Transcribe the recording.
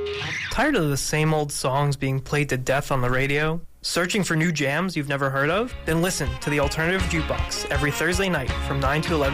Tired of the same old songs being played to death on the radio? Searching for new jams you've never heard of? Then listen to the Alternative Jukebox every Thursday night from 9 to 11